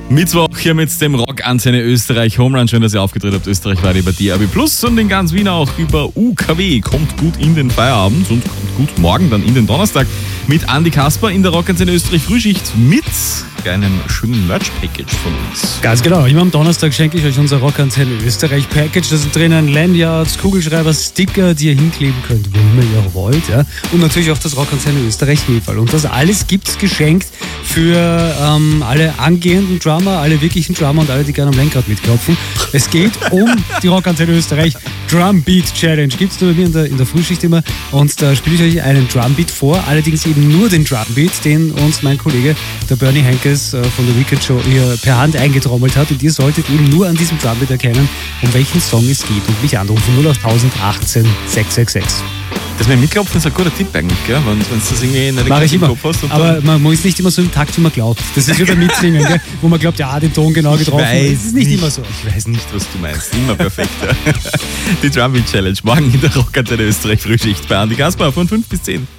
Mittwoch hier mit dem Rockantenne Österreich Homerun. Schön, dass ihr aufgetreten habt. Österreich war über DAB Plus und in ganz Wien auch über UKW. Kommt gut in den Feierabend und kommt gut morgen dann in den Donnerstag mit Andi Kasper in der Rockantenne Österreich Frühschicht mit einem schönen Merch-Package von uns. Ganz genau. Immer am Donnerstag schenke ich euch unser Rockantenne Österreich Package. Da sind drinnen Lanyards, Kugelschreiber, Sticker, die ihr hinkleben könnt, wo immer ihr wollt. Ja? Und natürlich auch das Rockantenne Österreich Heferl. Und das alles gibt's geschenkt für alle angehenden Drummer, alle wirklichen Drummer und alle, die gerne am Lenkrad mitklopfen. Es geht um die Rockantenne Österreich Drum Beat Challenge. Gibt's nur bei mir in der Frühschicht immer. Und da spiele ich euch einen Drum Beat vor. Allerdings eben nur den Drum Beat, den uns mein Kollege, der Bernie Henkes von der Wicked Show hier per Hand eingetrommelt hat. Und ihr solltet eben nur an diesem Drum Beat erkennen, um welchen Song es geht. Und mich anrufen 08000 18 666. Das mit dem Mitklopfen ist ein guter Tipp eigentlich, gell? Wenn du das irgendwie in den Kopf hast. Aber man muss nicht immer so im Takt, wie man glaubt. Das ist wie beim Mitsingen, gell? Wo man glaubt, ja, den Ton genau getroffen. Das ist nicht immer so. Ich weiß nicht, was du meinst. Immer perfekt. Die Drum Beat Challenge morgen in der Rockantenne Österreich Frühschicht bei Andi Kasper von 5 bis 10.